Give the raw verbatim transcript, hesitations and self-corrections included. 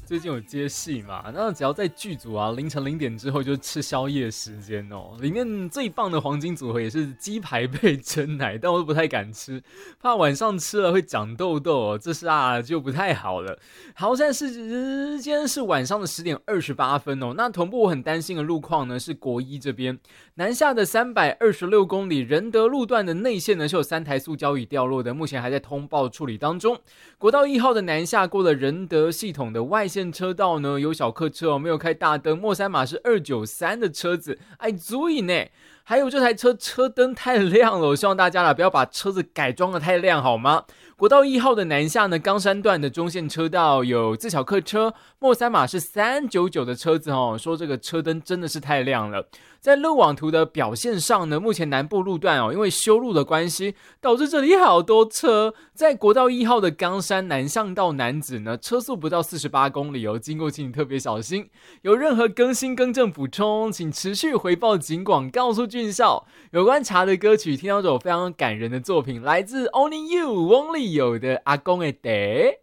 最近有接戏嘛，那只要在剧组啊凌晨零点之后就吃宵夜时间哦。里面最棒的黄金组合也是鸡排配珍奶，但我都不太敢吃，怕晚上吃了会长痘痘哦，这是啊就不太好了。好，现在是时间是晚上的十点二十八分哦。那同步我很担心的路况呢是国一这边南下的三百二十六公里仁德路段的内线呢是有三台塑胶椅掉落的，目前还在通报处理当中。国道一号的南下过了仁德系统的外线车道呢，有小客车哦，没有开大灯，末三码是二九三的车子，哎，足以呢。还有这台车车灯太亮了，我希望大家啦不要把车子改装的太亮好吗？国道一号的南下呢，冈山段的中线车道有自小客车，末三码是三九九的车子哦，说这个车灯真的是太亮了。在路网图的表现上呢，目前南部路段哦，因为修路的关系，导致这里好多车。在国道一号的冈山南向到南子呢，车速不到四十八公里哦，经过请你特别小心。有任何更新更正补充，请持续回报警广，告诉俊少。有关茶的歌曲，听到这首非常感人的作品，来自 Only You 翁立友的阿公的爹。